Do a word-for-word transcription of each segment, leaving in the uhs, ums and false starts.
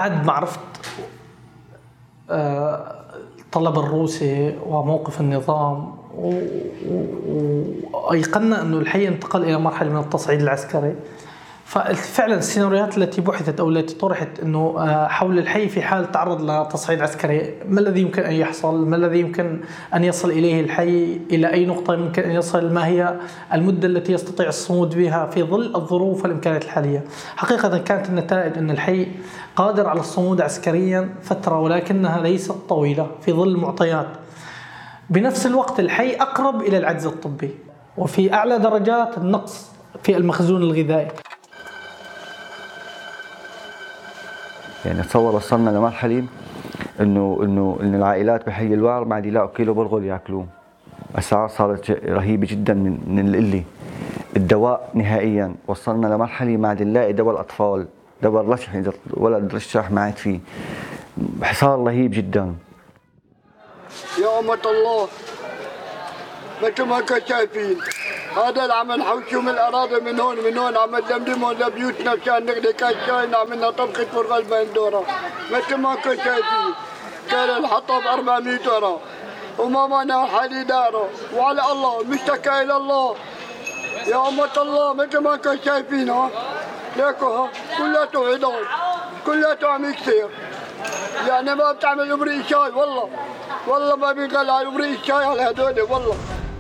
بعد معرفة الطلب الروسي وموقف النظام، وأيقنا أنه الحي انتقل إلى مرحلة من التصعيد العسكري. ففعلا السيناريوهات التي بحثت أو التي طرحت أنه حول الحي في حال تعرض لتصعيد عسكري، ما الذي يمكن أن يحصل؟ ما الذي يمكن أن يصل إليه الحي؟ إلى أي نقطة يمكن أن يصل؟ ما هي المدة التي يستطيع الصمود بها في ظل الظروف والإمكانيات الحالية؟ حقيقة كانت النتائج أن الحي قادر على الصمود عسكريا فترة، ولكنها ليست طويلة في ظل المعطيات. بنفس الوقت الحي أقرب إلى العجز الطبي وفي أعلى درجات النقص في المخزون الغذائي. يعني تصور وصلنا لمرحلة انه انه ان العائلات بحي الوعر ما عاد يلاقوا كيلو برغل ياكلوه. اسعار صارت رهيبه جدا من من القله. الدواء نهائيا وصلنا لمرحله ما عاد نلاقي دواء الاطفال، دواء الرشح اذا ولد رشح ما عاد فيه. حصار رهيب جدا. يا أمة الله، مثل ما كنتم شايفين هذا العمل حوشوا من الأراضي من هون من هون عم ندمدمهم لبيوتنا مشان نغلي كاس شاي عملنا طبخة فرغل بين دورة. مثل ما كنتم شايفين كان الحطب أربعمية ورا وما معنا حالي داره، وعلى الله مشتكى إلى الله. يا أمة الله مثل ما كنتم شايفين ها ليكوا ها كلياته عضال كلياته عم يكسر، يعني ما بتعمل ابريق شاي والله والله ما بينقل على ابريق شاي على هذول والله.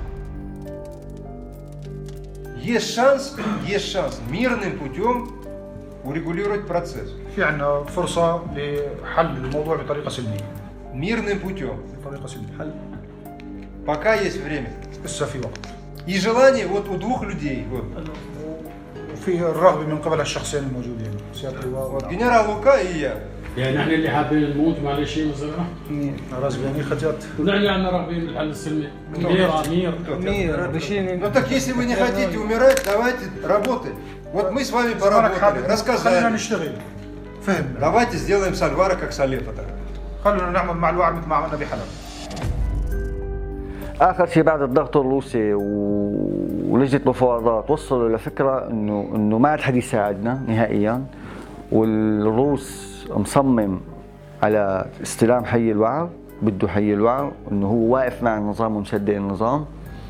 Есть шанс, есть шанс мирным путем урегулировать процесс. في عندنا فرصة لحل الموضوع بطريقة سلمية. Мирным путем. بطريقة سلمية. حل. Пока есть время. لسه في وقت. И желание вот у двух людей. Вот. وفيه الرغبة من قبل الشخصين الموجودين. سيادة اللواء. Вот генерал Лука и я. يعني نحن اللي حابين نموت معلش شيء مصيرنا؟ رازقين خجات. ونحن عندنا راغبين بالحل السلمي. مير مير مير решение. Ну так если вы не хотите умирать, давайте работать. Вот мы с вами поработали, рассказали. خلينا نشتغل. فهمنا. Давайте сделаем Сальвара как Салета. خلونا نعمل مع الوعر مثل ما عملنا بحلب. اخر شيء بعد الضغط الروسي ولجنه مفاوضات وصلوا لفكره انه انه ما عاد حد يساعدنا نهائيا، والروس مصمم على استلام حي الوعر، بده حي الوعر، انه هو واقف مع النظام ومصدق النظام.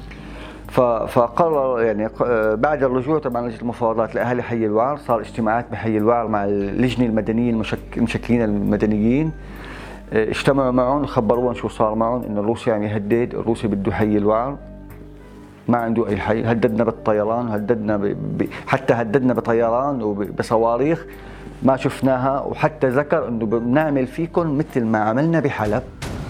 فقرر يعني بعد الرجوع طبعا لجنه المفاوضات لاهالي حي الوعر، صار اجتماعات بحي الوعر مع اللجنه المدنيه المشكلين المدنيين، اجتمعوا معهم وخبروهم شو صار معهم، انه الروسي عم يهدد، الروسي بده حي الوعر، ما عنده اي حي، هددنا بالطيران، هددنا ب... حتى هددنا بطيران وبصواريخ ما شفناها، وحتى ذكر انه بنعمل فيكم مثل ما عملنا بحلب.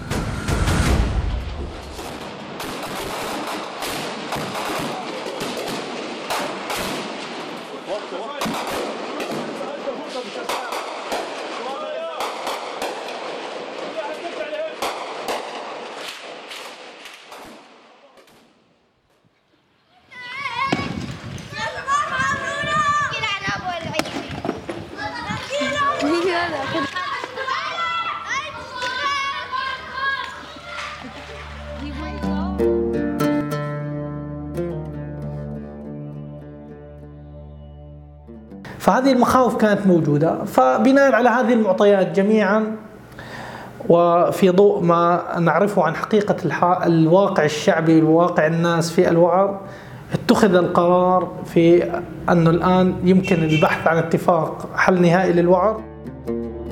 فهذه المخاوف كانت موجودة. فبناء على هذه المعطيات جميعا وفي ضوء ما نعرفه عن حقيقة الواقع الشعبي وواقع الناس في الوعر، اتخذ القرار في أنه الآن يمكن البحث عن اتفاق حل نهائي للوعر.